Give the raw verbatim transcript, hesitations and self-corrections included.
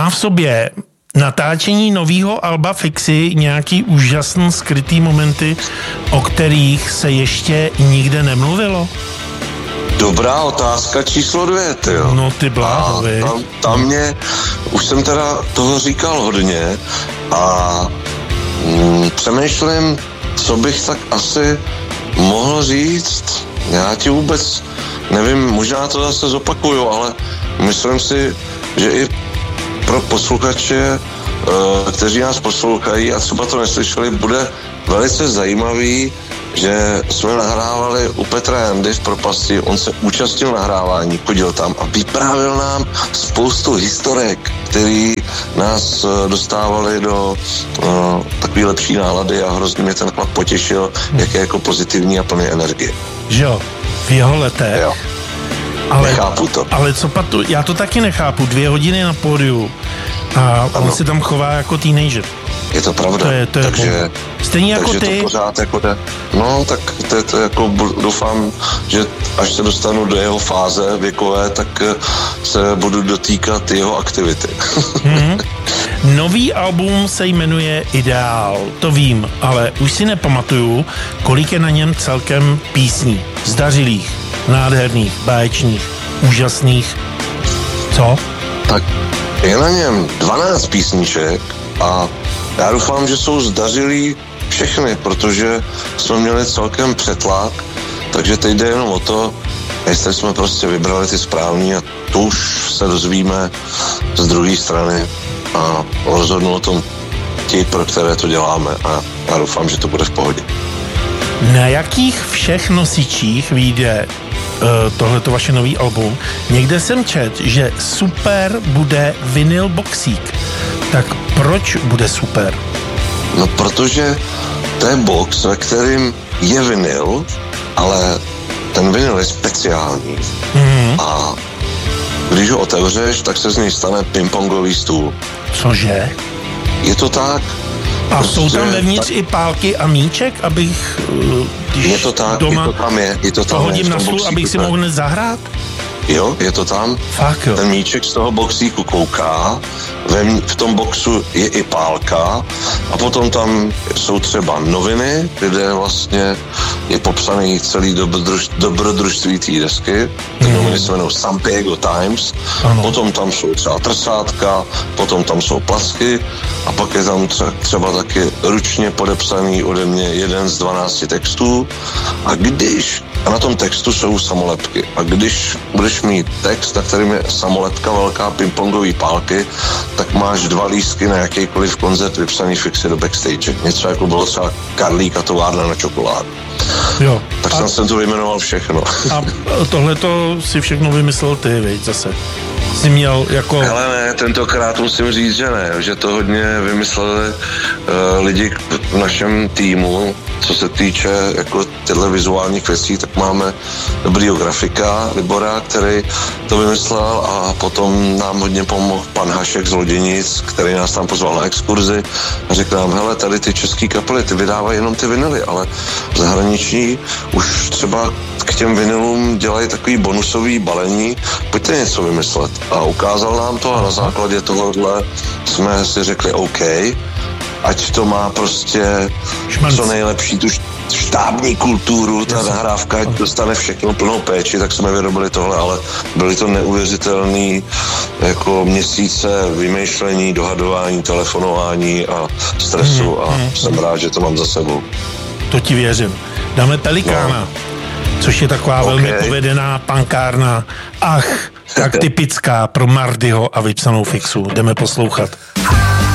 má v sobě natáčení novýho alba Fixy nějaký úžasný skrytý momenty, o kterých se ještě nikde nemluvilo? Dobrá otázka číslo dvě, ty jo. No ty bláho, vy. Tam, tam mě, už jsem teda toho říkal hodně a mm, přemýšlím, co bych tak asi mohl říct. Já ti vůbec nevím, možná to zase zopakuju, ale myslím si, že i pro posluchače, kteří nás poslouchají a třeba to neslyšeli, bude velice zajímavý, že jsme nahrávali u Petra Jandy v Propasti, on se účastnil nahrávání, chodil tam a vyprávěl nám spoustu historek, který nás dostávali do uh, takové lepší nálady a hrozně mě ten chlap potěšil, jak je jako pozitivní a plný energie. Že jo, v jeho letech. Jo. Ale, nechápu to. Ale co patu, já to taky nechápu, dvě hodiny na pódiu a ano. On se tam chová jako teenager. Je to pravda. To je, to je takže, stejně jako takže ty. To pořád jako jde. No, tak to, to jako doufám, že až se dostanu do jeho fáze věkové, tak se budu dotýkat jeho aktivity. Mm-hmm. Nový album se jmenuje Ideál, to vím, ale už si nepamatuju, kolik je na něm celkem písní. Zdařilých, nádherných, báječných, úžasných. Co? Tak je na něm dvanáct písniček a já doufám, že jsou zdařilí všechny, protože jsme měli celkem přetlak, takže teď jde jenom o to, jestli jsme prostě vybrali ty správní a to už se dozvíme z druhé strany a rozhodnu o tom ti, pro které to děláme a já doufám, že to bude v pohodě. Na jakých všech nosičích vyjde uh, tohleto vaše nový album? Někde jsem čet, že super bude vinyl boxík. Tak proč bude super? No protože to je box, ve kterým je vinyl, ale ten vinyl je speciální. Mm-hmm. A když ho otevřeš, tak se z něj stane pingpongový stůl. Cože? Je to tak. A prostě jsou tam vevnitř tak... i pálky a míček, abych když je to tak, doma je to tam je, je to tam to hodím je, na stůl, abych si mohl zahrát? Jo, je to tam. Fakt jo. Ten míček z toho boxíku kouká, ve, v tom boxu je i pálka a potom tam jsou třeba noviny, kde vlastně je popsaný celý dobrodruž, dobrodružství té desky. Ty mm. noviny se jmenou San Diego Times, ano. Potom tam jsou třeba trsátka, potom tam jsou plasky a pak je tam třeba, třeba taky ručně podepsaný ode mě jeden z dvanácti textů a když a na tom textu jsou samolepky. A když budeš mít text, na kterým je samolepka velká pingpongový pálky, tak máš dva lístky na jakýkoliv koncert vypsaný Fixy do backstage. Něco jako bylo třeba Karlík a továrna na čokoládu. Jo. Tak a... jsem to vyjmenoval všechno. A tohleto si všechno vymyslel ty, veď zase. Jsi měl jako... Hele ne, tentokrát musím říct, že ne, že to hodně vymysleli uh, lidi v našem týmu, co se týče jako tyhle vizuálních věcí, tak máme dobrýho grafika Libora, který to vymyslel a potom nám hodně pomohl pan Hašek z Loděnic, který nás tam pozval na exkurzi a řekl nám, hele, tady ty český kapely, ty vydávají jenom ty vinily, ale v zahraničí už třeba k těm vinylům dělají takový bonusový balení, pojďte něco vymyslet. A ukázal nám to a na základě tohohle jsme si řekli OK, ať to má prostě Šmanc. Co nejlepší tu štábní kulturu, ta Jasně. nahrávka, ať dostane všechno plnou péči, tak jsme vyrobili tohle, ale byly to neuvěřitelné jako měsíce vymýšlení, dohadování, telefonování a stresu mm, a mm, jsem mm. rád, že to mám za sebou. To ti věřím. Dáme Pelikána, no. Což je taková okay. velmi povedená pankárna. Ach, tak typická pro Mardyho a vypsanou Fixu. Jdeme poslouchat.